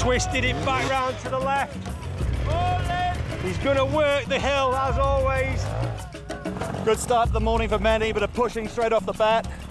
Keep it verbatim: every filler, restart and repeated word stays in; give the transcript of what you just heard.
Twisted it back round to the left. He's going to work the hill, as always. Good start to the morning for Manny, but a pushing straight off the bat.